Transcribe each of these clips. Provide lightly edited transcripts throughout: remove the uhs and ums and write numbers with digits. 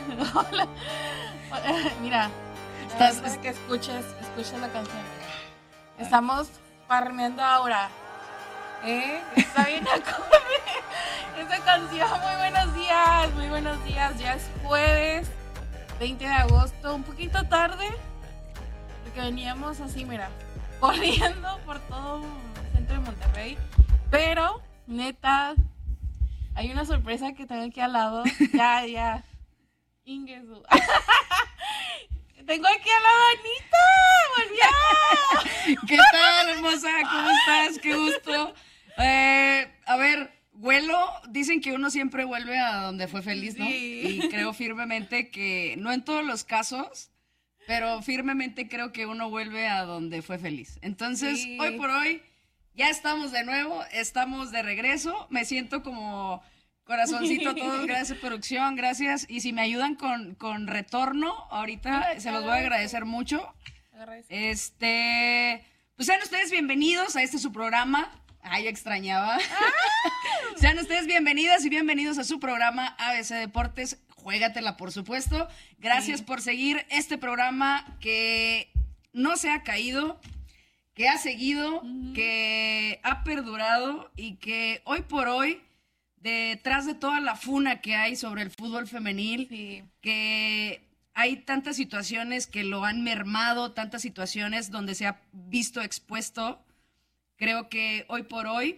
Hola. Mira, Estás, para que escuches la canción. Estamos farmeando ahora. Está bien acorde esa canción. Muy buenos días. Ya es jueves 20 de agosto, un poquito tarde, porque veníamos así, mira, corriendo por todo el centro de Monterrey. Pero, neta, hay una sorpresa que tengo aquí al lado. Ya. Ingesu. Tengo aquí al lado a Anita. ¡Volvió! ¿Qué tal, hermosa? ¿Cómo estás? Qué gusto. A ver, dicen que uno siempre vuelve a donde fue feliz, ¿no? Sí. Y creo firmemente que, no en todos los casos, pero firmemente creo que uno vuelve a donde fue feliz. Entonces, Sí. hoy por hoy, ya estamos de nuevo, estamos de regreso. Me siento como corazoncito a todos, gracias producción, gracias. Y si me ayudan con retorno, ahorita se los voy a agradecer mucho. Pues sean ustedes bienvenidos a este su programa. Ay, yo extrañaba. Sean ustedes bienvenidas y bienvenidos a su programa ABC Deportes. Juégatela, por supuesto. Gracias por seguir este programa que no se ha caído, que ha seguido, que ha perdurado y que hoy por hoy, detrás de toda la funa que hay sobre el fútbol femenil, que hay tantas situaciones que lo han mermado, tantas situaciones donde se ha visto expuesto. Creo que hoy por hoy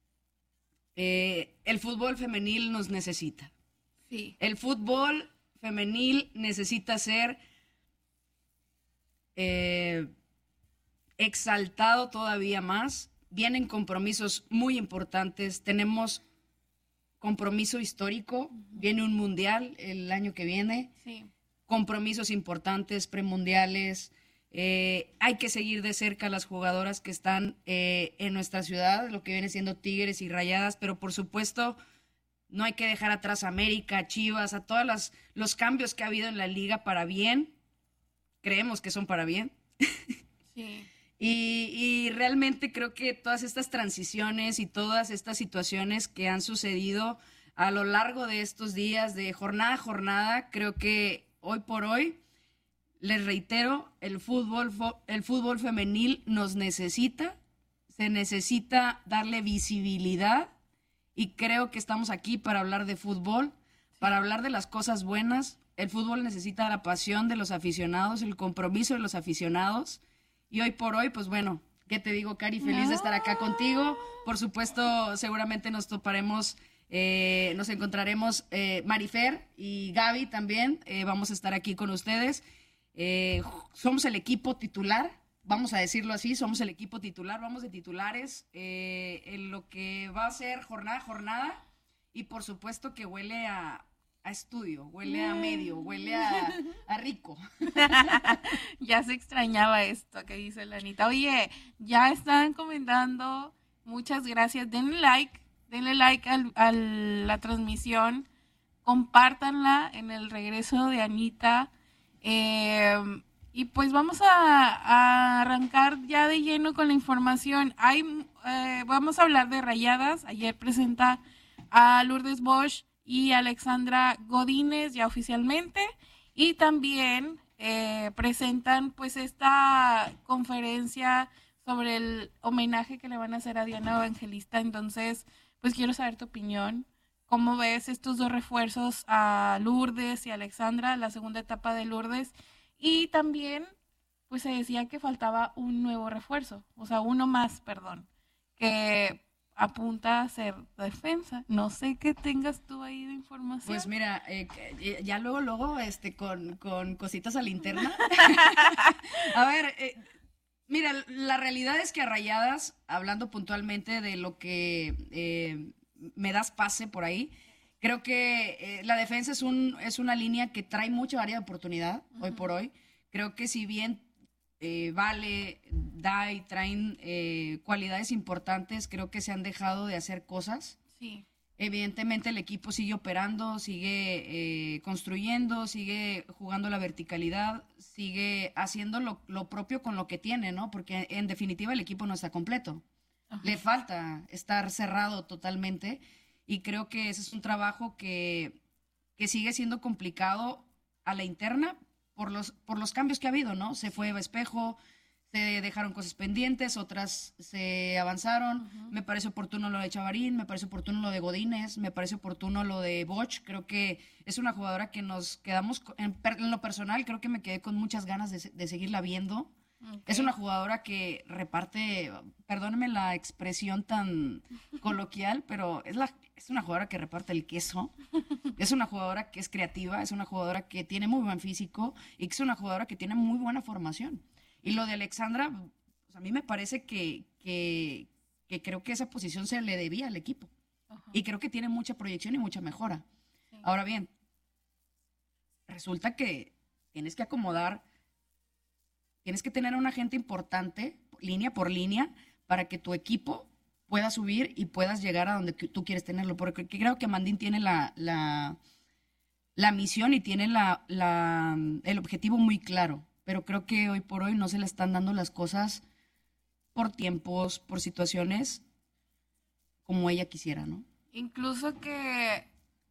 el fútbol femenil nos necesita. Sí. El fútbol femenil necesita ser exaltado todavía más. Vienen compromisos muy importantes. Tenemos compromiso histórico. Viene un mundial el año que viene. Sí. Compromisos importantes, premundiales. Hay que seguir de cerca a las jugadoras que están en nuestra ciudad, lo que viene siendo Tigres y Rayadas, pero por supuesto no hay que dejar atrás a América, Chivas, a todos los cambios que ha habido en la liga para bien. Creemos que son para bien. Sí. Y realmente creo que todas estas transiciones y todas estas situaciones que han sucedido a lo largo de estos días, de jornada a jornada, creo que hoy por hoy, les reitero, el fútbol femenil nos necesita, se necesita darle visibilidad y creo que estamos aquí para hablar de fútbol, para hablar de las cosas buenas. El fútbol necesita la pasión de los aficionados, el compromiso de los aficionados y hoy por hoy, pues bueno, ¿qué te digo, Cari? Feliz de estar acá contigo. Por supuesto, seguramente nos toparemos, nos encontraremos Marifer y Gaby también, vamos a estar aquí con ustedes. Somos el equipo titular, vamos a decirlo así, somos el equipo titular, vamos de titulares en lo que va a ser jornada a jornada y por supuesto que huele a estudio, huele a medio, huele a rico. Ya se extrañaba esto que dice la Anita. Oye, ya están comentando, muchas gracias, denle like a la transmisión, compártanla en el regreso de Anita. Y pues vamos a arrancar ya de lleno con la información. Vamos a hablar de Rayadas. Ayer presenta a Lourdes Bosch y Alexandra Godínez ya oficialmente. Y también presentan pues esta conferencia sobre el homenaje que le van a hacer a Diana Evangelista. Entonces, pues quiero saber tu opinión. ¿Cómo ves estos dos refuerzos a Lourdes y a Alexandra, la segunda etapa de Lourdes? Y también, pues se decía que faltaba un nuevo refuerzo, o sea, uno más, perdón, que apunta a ser defensa. No sé qué tengas tú ahí de información. Pues mira, ya luego, con cositas a linterna. A ver, mira, la realidad es que a Rayadas, hablando puntualmente de lo que me das pase por ahí, creo que la defensa es una línea que trae mucha área de oportunidad hoy por hoy. Creo que si bien Vale, da y traen cualidades importantes, creo que se han dejado de hacer cosas. Sí. Evidentemente el equipo sigue operando, sigue construyendo, sigue jugando la verticalidad, sigue haciendo lo propio con lo que tiene, ¿no? Porque en definitiva el equipo no está completo. Ajá. Le falta estar cerrado totalmente y creo que ese es un trabajo que sigue siendo complicado a la interna por los cambios que ha habido, ¿no? Se fue Espejo, se dejaron cosas pendientes, otras se avanzaron. Me parece oportuno lo de Chavarín, me parece oportuno lo de Godínez, me parece oportuno lo de Boch. Creo que es una jugadora que nos quedamos, en lo personal, creo que me quedé con muchas ganas de seguirla viendo. Okay. Es una jugadora que reparte, perdónenme la expresión tan coloquial, pero es una jugadora que reparte el queso. Es una jugadora que es creativa, es una jugadora que tiene muy buen físico y que es una jugadora que tiene muy buena formación. Y lo de Alexandra, pues a mí me parece que creo que esa posición se le debía al equipo. Y creo que tiene mucha proyección y mucha mejora. Sí. Ahora bien, resulta que tienes que acomodar, tienes que tener a una gente importante, línea por línea, para que tu equipo pueda subir y puedas llegar a donde tú quieres tenerlo. Porque creo que Mandín tiene la misión y tiene el objetivo muy claro. Pero creo que hoy por hoy no se le están dando las cosas por tiempos, por situaciones como ella quisiera, ¿no? Incluso que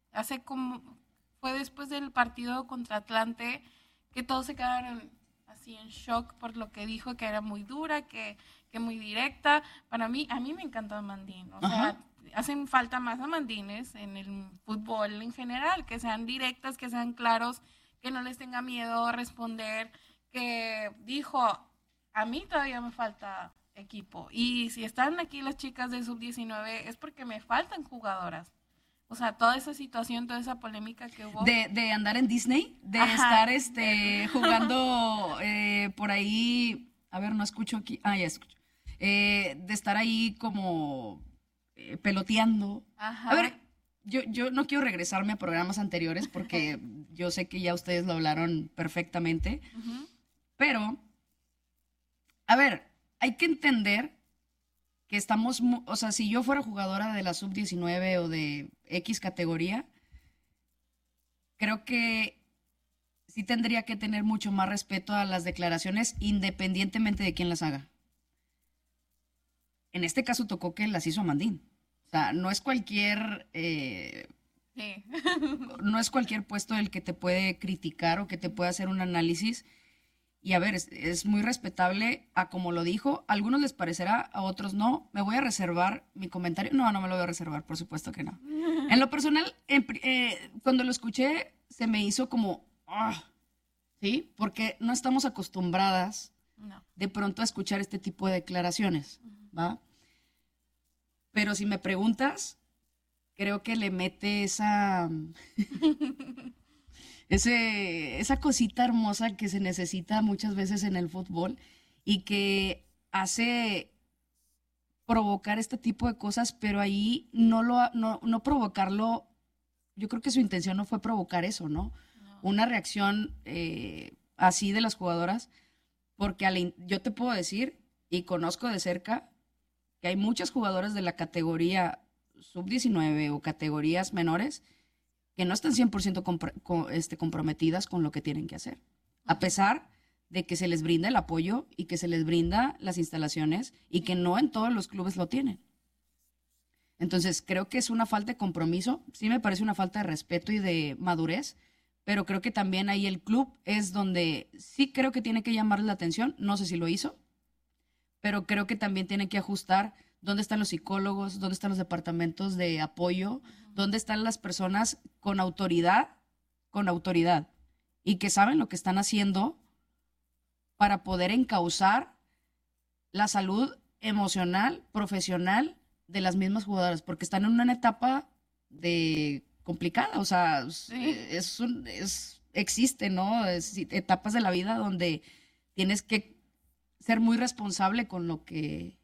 fue después del partido contra Atlante que todos se quedaron así en shock por lo que dijo, que era muy dura, que muy directa. A mí me encantó Mandín, o sea, hacen falta más amandines en el fútbol en general, que sean directas, que sean claros, que no les tenga miedo a responder, que dijo, a mí todavía me falta equipo, y si están aquí las chicas de sub-19 es porque me faltan jugadoras. O sea, toda esa situación, toda esa polémica que hubo. De andar en Disney, de estar jugando por ahí, a ver, no escucho aquí, ya escucho, de estar ahí como peloteando. A ver, yo no quiero regresarme a programas anteriores porque yo sé que ya ustedes lo hablaron perfectamente, pero, a ver, hay que entender que estamos, o sea, si yo fuera jugadora de la sub-19 o de X categoría, creo que sí tendría que tener mucho más respeto a las declaraciones independientemente de quién las haga. En este caso tocó que las hizo Amandín. O sea, no es cualquier... sí. No es cualquier puesto el que te puede criticar o que te puede hacer un análisis. Y a ver, es muy respetable a como lo dijo. A algunos les parecerá, a otros no. Me voy a reservar mi comentario. No me lo voy a reservar, por supuesto que no. En lo personal, cuando lo escuché, se me hizo como... ¿sí? Porque no estamos acostumbradas de pronto a escuchar este tipo de declaraciones, ¿va? Pero si me preguntas, creo que le mete esa cosita hermosa que se necesita muchas veces en el fútbol y que hace provocar este tipo de cosas, pero ahí no provocarlo. Yo creo que su intención no fue provocar eso, ¿no? Una reacción así de las jugadoras, porque yo te puedo decir, y conozco de cerca, que hay muchas jugadoras de la categoría sub-19 o categorías menores que no están 100% comprometidas con lo que tienen que hacer, a pesar de que se les brinda el apoyo y que se les brinda las instalaciones y que no en todos los clubes lo tienen. Entonces, creo que es una falta de compromiso, sí me parece una falta de respeto y de madurez, pero creo que también ahí el club es donde sí creo que tiene que llamarle la atención, no sé si lo hizo, pero creo que también tiene que ajustar dónde están los psicólogos, dónde están los departamentos de apoyo, dónde están las personas con autoridad, y que saben lo que están haciendo para poder encauzar la salud emocional, profesional de las mismas jugadoras, porque están en una etapa complicada, o sea, sí. Existe, ¿no? Etapas de la vida donde tienes que ser muy responsable con lo que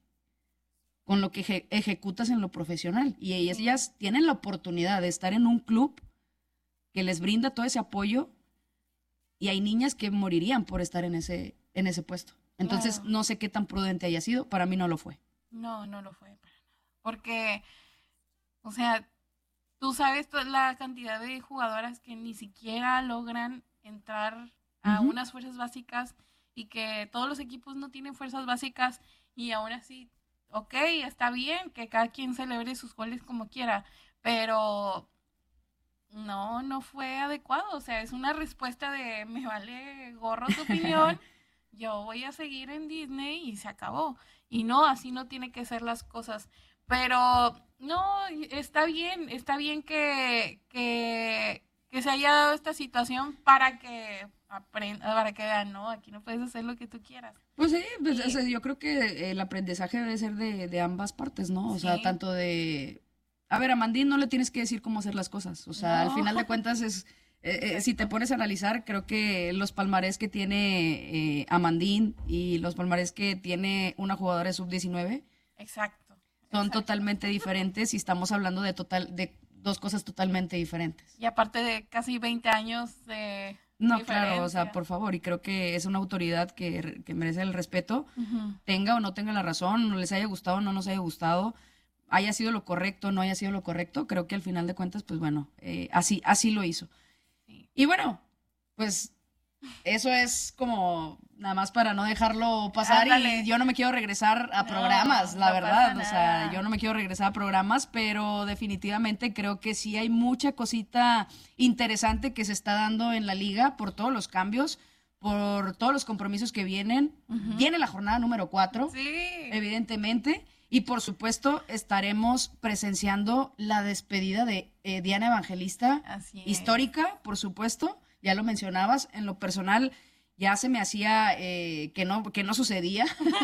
ejecutas en lo profesional. Y ellas tienen la oportunidad de estar en un club que les brinda todo ese apoyo y hay niñas que morirían por estar en ese puesto. Entonces, no sé qué tan prudente haya sido. Para mí no lo fue. No lo fue para nada. Porque, o sea, tú sabes la cantidad de jugadoras que ni siquiera logran entrar a unas fuerzas básicas y que todos los equipos no tienen fuerzas básicas y aún así, ok, está bien que cada quien celebre sus goles como quiera, pero no fue adecuado. O sea, es una respuesta de me vale gorro tu opinión, yo voy a seguir en Disney y se acabó. Y no, así no tiene que ser las cosas. Pero no, está bien que se haya dado esta situación para que para que vean, no, aquí no puedes hacer lo que tú quieras. Pues sí, pues, o Y sea, yo creo que el aprendizaje debe ser de ambas partes, ¿no? O sea, sí, tanto de... A ver, a Mandín no le tienes que decir cómo hacer las cosas. O sea, al no, final de cuentas es... si te exacto, pones a analizar, creo que los palmarés que tiene Amandín y los palmarés que tiene una jugadora de sub-19 exacto, son exacto. totalmente diferentes y estamos hablando de dos cosas totalmente diferentes. Y aparte de casi 20 años de No, claro, o sea, diferencia. por favor, y creo que es una autoridad que merece el respeto, Ujú, tenga o no tenga la razón, no les haya gustado o no nos haya gustado, haya sido lo correcto o no haya sido lo correcto, creo que al final de cuentas, pues bueno, así lo hizo. sí. Y bueno, pues eso es como nada más para no dejarlo pasar y Ándale. yo no me quiero regresar a No, programas, la no pasa verdad, o sea, yo nada. no me quiero regresar a programas, pero definitivamente creo que sí hay mucha cosita interesante que se está dando en la liga por todos los cambios, por todos los compromisos que vienen. Ujú, Viene la jornada número 4, sí, evidentemente, y por supuesto estaremos presenciando la despedida de Diana Evangelista, así es. histórica, por supuesto, ya lo mencionabas, en lo personal ya se me hacía que no sucedía,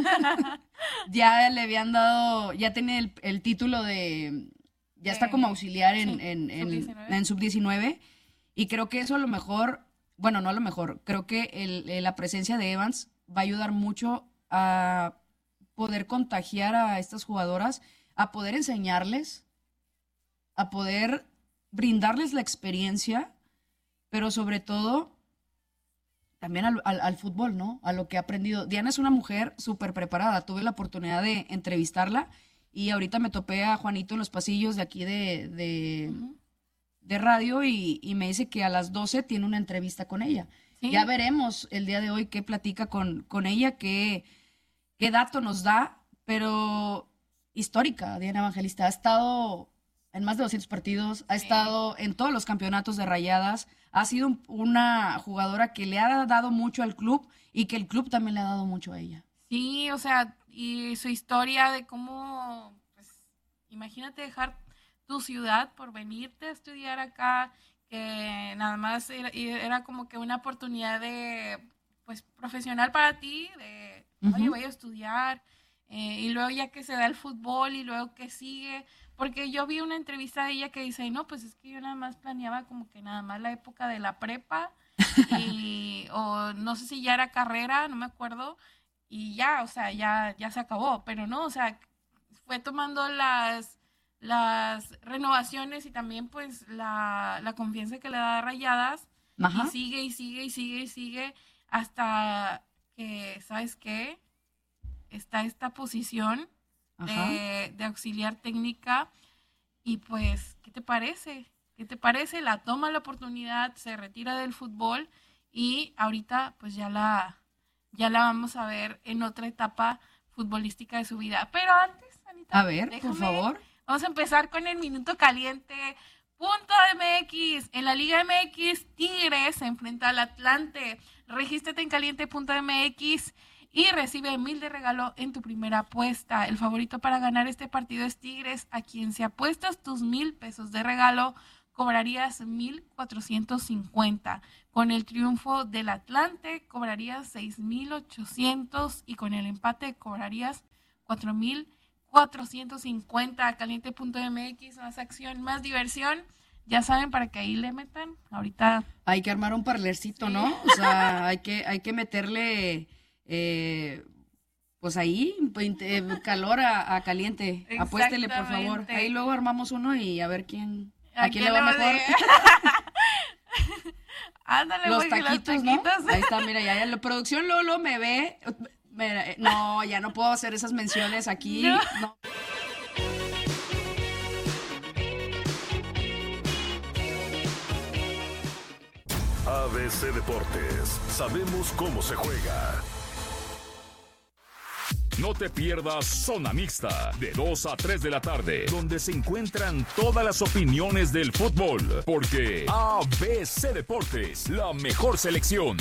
ya le habían dado, ya tenía el título de, ya está como auxiliar Sí, sub-19. en sub-19 y creo que eso a lo mejor, bueno, no a lo mejor, creo que la presencia de Evans va a ayudar mucho a poder contagiar a estas jugadoras, a poder enseñarles, a poder brindarles la experiencia, pero sobre todo también al fútbol, ¿no? A lo que ha aprendido. Diana es una mujer súper preparada. Tuve la oportunidad de entrevistarla y ahorita me topé a Juanito en los pasillos de aquí Ujú, de radio y me dice que a las 12 tiene una entrevista con ella. Ya sí, veremos el día de hoy qué platica con ella, qué dato nos da, pero histórica, Diana Evangelista. Ha estado en más de 200 partidos, ha sí. estado en todos los campeonatos de rayadas, ha sido una jugadora que le ha dado mucho al club y que el club también le ha dado mucho a ella. Sí, o sea, y su historia de cómo, pues, imagínate dejar tu ciudad por venirte a estudiar acá, que nada más era como que una oportunidad de, pues, profesional para ti, de, oye, Ujú. voy a estudiar, y luego ya que se da el fútbol y luego que sigue, porque yo vi una entrevista de ella que dice, no, pues es que yo nada más planeaba como que nada más la época de la prepa, y, o no sé si ya era carrera, no me acuerdo, y ya, o sea, ya se acabó, pero no, o sea, fue tomando las renovaciones y también pues la confianza que le da a Rayadas y Ajá, sigue y sigue y sigue y sigue hasta que, ¿sabes qué? Está esta posición ajá. de auxiliar técnica y pues, ¿qué te parece? ¿Qué te parece? La toma la oportunidad, se retira del fútbol y ahorita pues ya la vamos a ver en otra etapa futbolística de su vida. Pero antes, A Anita, ver, por déjame, favor. vamos a empezar con el minuto caliente. Punto MX. En la Liga MX, Tigres se enfrenta al Atlante. Regístrate en caliente.mx y recibe 1,000 de regalo en tu primera apuesta. El favorito para ganar este partido es Tigres, a quien si apuestas tus 1,000 pesos de regalo, cobrarías 1,450. Con el triunfo del Atlante, cobrarías 6,800 y con el empate cobrarías 4,450. Caliente.mx, más acción, más diversión. Ya saben, para que ahí le metan. Ahorita, Hay que armar un parlercito, sí. ¿no? O sea, hay que meterle, pues ahí, calor a caliente. Apuéstele, por favor. Ahí Exactamente. luego armamos uno y a ver a ¿A quién qué le le va va a mejor. decir? Ándale, Los porque los taquitos, ¿no? taquitos. Ahí está, mira, ya la producción Lolo me ve. No, ya no puedo hacer esas menciones No. aquí. No. ABC Deportes. Sabemos cómo se juega. No te pierdas Zona Mixta, de 2 a 3 de la tarde, donde se encuentran todas las opiniones del fútbol, porque ABC Deportes, la mejor selección.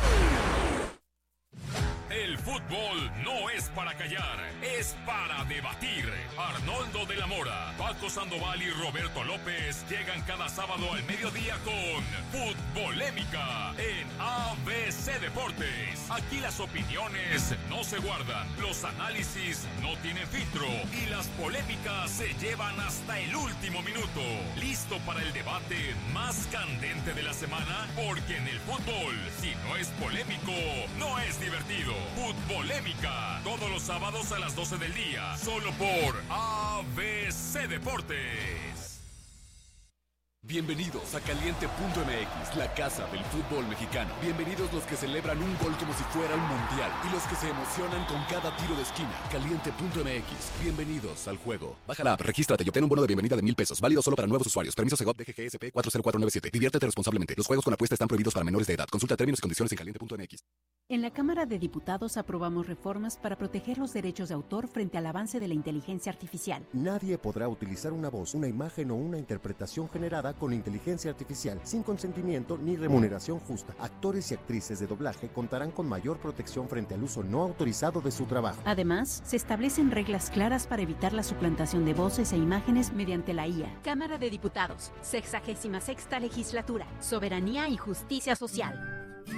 El fútbol no es para callar, es para debatir. Arnoldo de la Mora, Paco Sandoval y Roberto López llegan cada sábado al mediodía con Futbolémica en ABC Deportes. Aquí las opiniones no se guardan, los análisis no tienen filtro y las polémicas se llevan hasta el último minuto. ¿Listo para el debate más candente de la semana? Porque en el fútbol, si no es polémico, no es divertido. Futbolémica, todos los sábados a las 12 del día, solo por ABC Deportes. Bienvenidos a Caliente.mx, la casa del fútbol mexicano. Bienvenidos los que celebran un gol como si fuera un mundial y los que se emocionan con cada tiro de esquina. Caliente.mx, bienvenidos al juego. Baja la app, regístrate y obtén un bono de bienvenida de $1,000. Válido solo para nuevos usuarios. Permiso Segov DGGSP 40497. Diviértete responsablemente. Los juegos con apuesta están prohibidos para menores de edad. Consulta términos y condiciones en Caliente.mx. En la Cámara de Diputados aprobamos reformas para proteger los derechos de autor frente al avance de la inteligencia artificial. Nadie podrá utilizar una voz, una imagen o una interpretación generada con inteligencia artificial sin consentimiento ni remuneración justa. Actores y actrices de doblaje contarán con mayor protección frente al uso no autorizado de su trabajo. Además, se establecen reglas claras para evitar la suplantación de voces e imágenes mediante la IA. Cámara de Diputados, 66ª Legislatura, Soberanía y Justicia Social.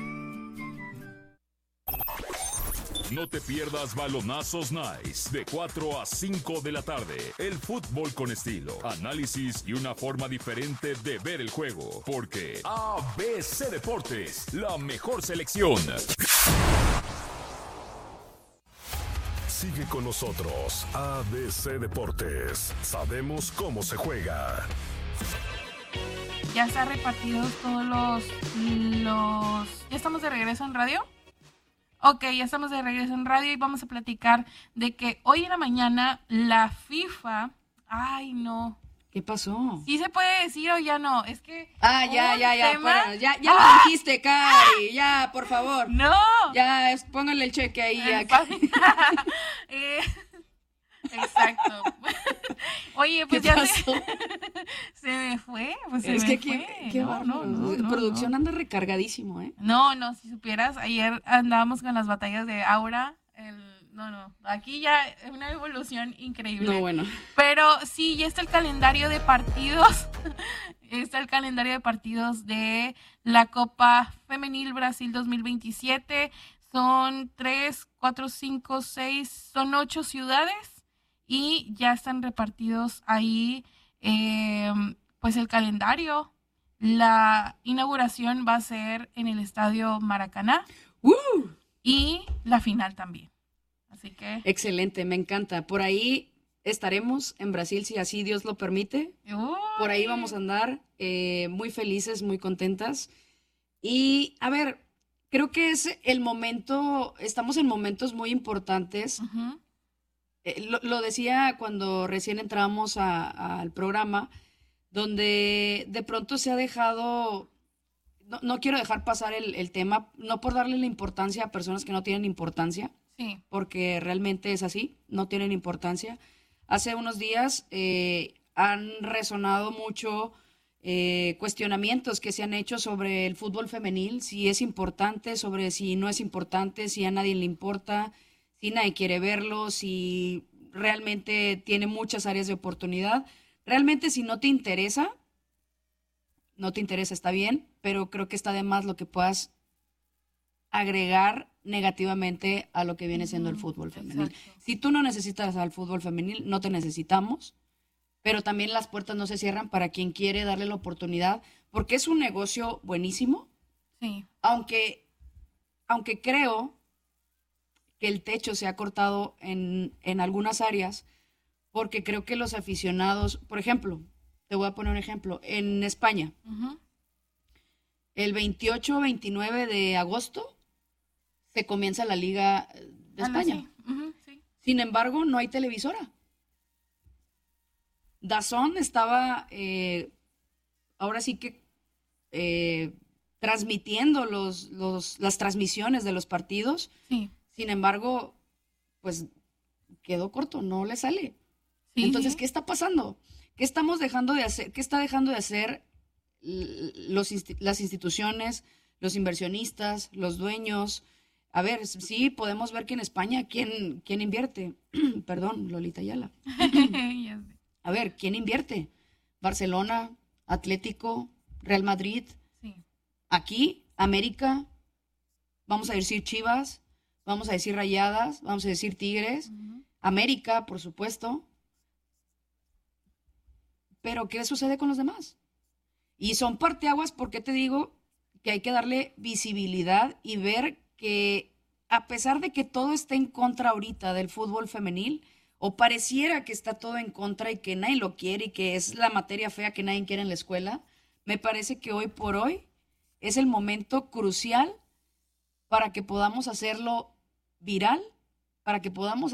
No te pierdas Balonazos Nice, de 4 a 5 de la tarde. El fútbol con estilo, análisis y una forma diferente de ver el juego. Porque ABC Deportes, la mejor selección. Sigue con nosotros, ABC Deportes. Sabemos cómo se juega. Ya están repartidos todos los... ¿Ya estamos de regreso en radio? Ok, ya estamos de regreso en radio y vamos a platicar de que hoy en la mañana la FIFA... Ay, no. ¿Qué pasó? ¿Sí se puede decir o ya no? Es que... Ya, tema... bueno, ya lo dijiste, Cari, ya, por favor. ¡No! Ya, póngale el cheque ahí. Exacto. Oye, pues ¿Qué ya pasó? se me fue. Pues Es se que me fue. qué No, bárbaro. no, Producción anda recargadísimo, ¿eh? No, si supieras, ayer andábamos con las batallas de Aura. Aquí ya es una evolución increíble. No, bueno. Pero sí, ya está el calendario de partidos. Está el calendario de partidos de la Copa Femenil Brasil 2027. Son 3, 4, 5, 6, son 8 ciudades. Y ya están repartidos ahí, pues el calendario. La inauguración va a ser en el Estadio Maracaná. Y la final también. Así que... Excelente, me encanta. Por ahí estaremos en Brasil, si así Dios lo permite. Por ahí vamos a andar muy felices, muy contentas. Y, a ver, creo que es el momento, estamos en momentos muy importantes. Uh-huh. Lo decía cuando recién entramos al programa, donde de pronto se ha dejado, no quiero dejar pasar el tema, no por darle la importancia a personas que no tienen importancia, sí, porque realmente es así, no tienen importancia. Hace unos días han resonado mucho cuestionamientos que se han hecho sobre el fútbol femenil, si es importante, sobre si no es importante, si a nadie le importa, si nadie quiere verlo, si realmente tiene muchas áreas de oportunidad. Realmente si no te interesa está bien, pero creo que está de más lo que puedas agregar negativamente a lo que viene siendo el fútbol femenil. Exacto. Si tú no necesitas al fútbol femenil, no te necesitamos, pero también las puertas no se cierran para quien quiere darle la oportunidad, porque es un negocio buenísimo, sí. aunque creo que el techo se ha cortado en algunas áreas, porque creo que los aficionados, por ejemplo, te voy a poner un ejemplo, en España, Uh-huh. el 28-29 de agosto se comienza la Liga de España. Sí. Uh-huh, sí. Sin embargo, no hay televisora. DAZN estaba, ahora sí que, transmitiendo las transmisiones de los partidos. Sí. Sin embargo, pues quedó corto, no le sale. Sí, Entonces, sí. ¿qué está pasando? ¿Qué estamos dejando de hacer? ¿Qué está dejando de hacer las instituciones, los inversionistas, los dueños? A ver, sí, podemos ver que en España, ¿quién invierte? Perdón, Lolita Ayala. Ya sé. A ver, ¿quién invierte? Barcelona, Atlético, Real Madrid. Sí. Aquí, América, vamos a decir Chivas, vamos a decir Rayadas, vamos a decir Tigres, América, por supuesto. Pero, ¿qué sucede con los demás? Y son parteaguas, porque te digo que hay que darle visibilidad y ver que a pesar de que todo está en contra ahorita del fútbol femenil, o pareciera que está todo en contra y que nadie lo quiere y que es la materia fea que nadie quiere en la escuela, me parece que hoy por hoy es el momento crucial para que podamos hacerlo viral, para que podamos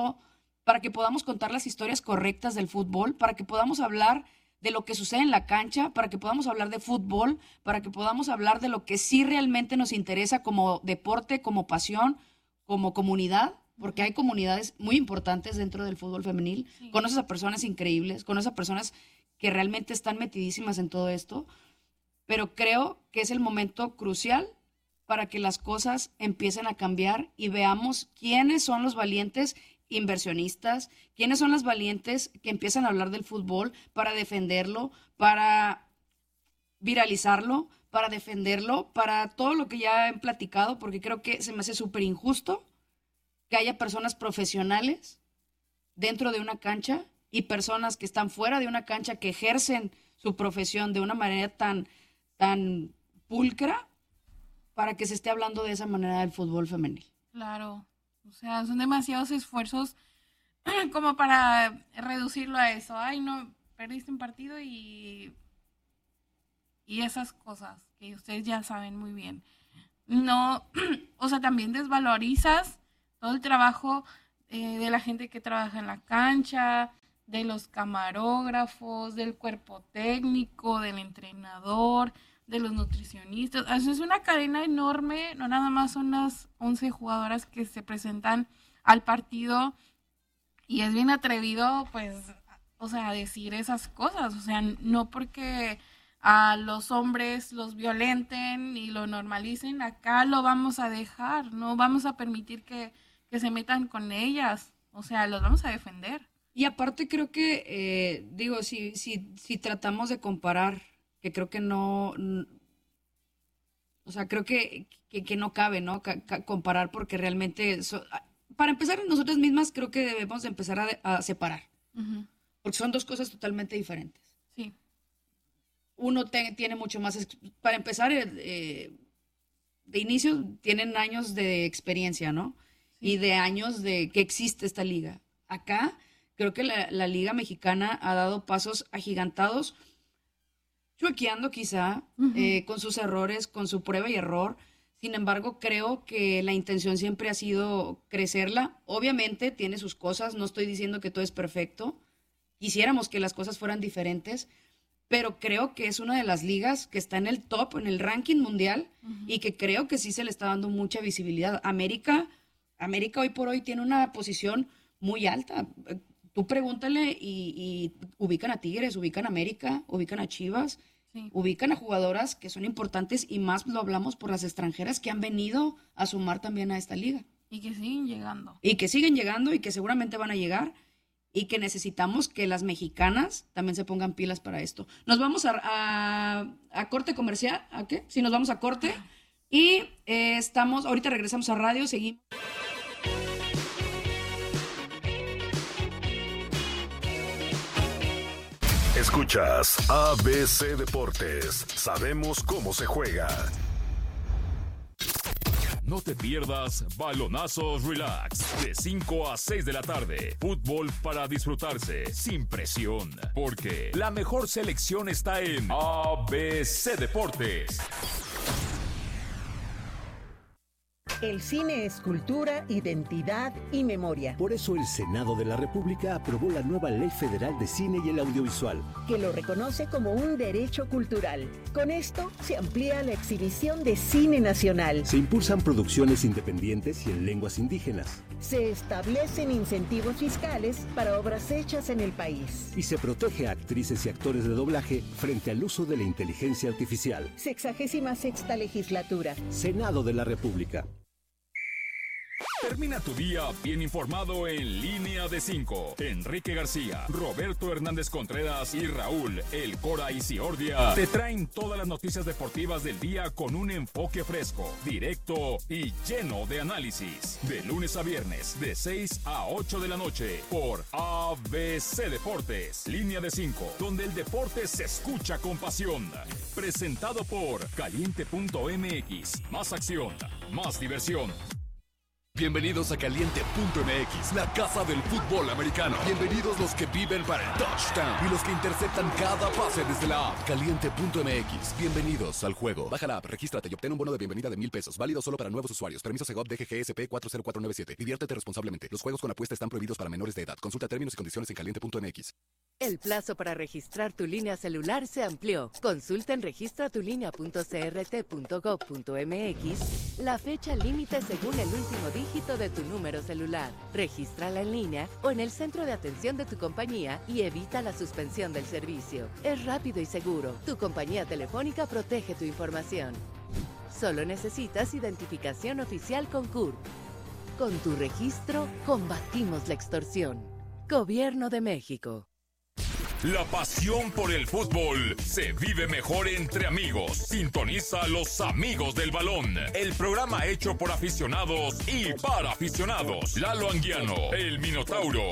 contar las historias correctas del fútbol, para que podamos hablar de lo que sucede en la cancha, para que podamos hablar de fútbol, para que podamos hablar de lo que sí realmente nos interesa como deporte, como pasión, como comunidad, porque hay comunidades muy importantes dentro del fútbol femenil. Sí. Conoces a personas increíbles, conoces a personas que realmente están metidísimas en todo esto, pero creo que es el momento crucial para que las cosas empiecen a cambiar y veamos quiénes son los valientes inversionistas, quiénes son las valientes que empiezan a hablar del fútbol para defenderlo, para viralizarlo, para defenderlo, para todo lo que ya he platicado, porque creo que se me hace súper injusto que haya personas profesionales dentro de una cancha y personas que están fuera de una cancha que ejercen su profesión de una manera tan pulcra para que se esté hablando de esa manera del fútbol femenil. Claro, o sea, son demasiados esfuerzos como para reducirlo a eso. Ay, no, perdiste un partido y esas cosas que ustedes ya saben muy bien. No, o sea, también desvalorizas todo el trabajo de la gente que trabaja en la cancha, de los camarógrafos, del cuerpo técnico, del entrenador, de los nutricionistas. Eso es una cadena enorme, no nada más son las 11 jugadoras que se presentan al partido y es bien atrevido, pues, o sea, decir esas cosas, o sea, no porque a los hombres los violenten y lo normalicen, acá lo vamos a dejar, no vamos a permitir que se metan con ellas, o sea, los vamos a defender. Y aparte creo que, si tratamos de comparar, que creo que no, o sea, creo que no cabe, ¿no? Comparar, porque realmente, para empezar, nosotras mismas creo que debemos de empezar a separar, porque son dos cosas totalmente diferentes. Sí. Uno tiene mucho más, para empezar, de inicio tienen años de experiencia, ¿no? Sí. Y de años de que existe esta liga. Acá creo que la liga mexicana ha dado pasos agigantados, chuequeando quizá, con sus errores, con su prueba y error. Sin embargo, creo que la intención siempre ha sido crecerla. Obviamente tiene sus cosas, no estoy diciendo que todo es perfecto. Quisiéramos que las cosas fueran diferentes, pero creo que es una de las ligas que está en el top, en el ranking mundial, y que creo que sí se le está dando mucha visibilidad. América hoy por hoy tiene una posición muy alta. Tú pregúntale y ubican a Tigres, ubican a América, ubican a Chivas, sí. Ubican a jugadoras que son importantes, y más lo hablamos por las extranjeras que han venido a sumar también a esta liga. Y que siguen llegando. Y que siguen llegando y que seguramente van a llegar, y que necesitamos que las mexicanas también se pongan pilas para esto. Nos vamos a corte comercial, ¿a qué? Sí, nos vamos a corte y ahorita regresamos a radio, seguimos. Escuchas ABC Deportes. Sabemos cómo se juega. No te pierdas Balonazos Relax, de 5 a 6 de la tarde. Fútbol para disfrutarse, sin presión. Porque la mejor selección está en ABC Deportes. El cine es cultura, identidad y memoria. Por eso el Senado de la República aprobó la nueva Ley Federal de Cine y el Audiovisual, que lo reconoce como un derecho cultural. Con esto se amplía la exhibición de cine nacional. Se impulsan producciones independientes y en lenguas indígenas. Se establecen incentivos fiscales para obras hechas en el país. Y se protege a actrices y actores de doblaje frente al uso de la inteligencia artificial. 66ª Legislatura. Senado de la República. Termina tu día bien informado en Línea de 5. Enrique García, Roberto Hernández Contreras y Raúl El Cora Isiordia te traen todas las noticias deportivas del día con un enfoque fresco, directo y lleno de análisis. De lunes a viernes, de 6 a 8 de la noche, por ABC Deportes. Línea de 5, donde el deporte se escucha con pasión. Presentado por Caliente.mx. Más acción, más diversión. Bienvenidos a Caliente.mx, la casa del fútbol americano. Bienvenidos los que viven para el touchdown y los que interceptan cada pase desde la app. Caliente.mx, bienvenidos al juego. Baja la app, regístrate y obtén un bono de bienvenida de $1,000. Válido solo para nuevos usuarios. Permiso Segov DGGSP 40497. Diviértete responsablemente. Los juegos con apuesta están prohibidos para menores de edad. Consulta términos y condiciones en Caliente.mx. El plazo para registrar tu línea celular se amplió. Consulta en registratulínea.crt.gov.mx la fecha límite según el último dígito de tu número celular. Regístrala en línea o en el centro de atención de tu compañía y evita la suspensión del servicio. Es rápido y seguro. Tu compañía telefónica protege tu información. Solo necesitas identificación oficial con CURP. Con tu registro, combatimos la extorsión. Gobierno de México. La pasión por el fútbol se vive mejor entre amigos. Sintoniza a Los Amigos del Balón, el programa hecho por aficionados y para aficionados. Lalo Anguiano, el Minotauro.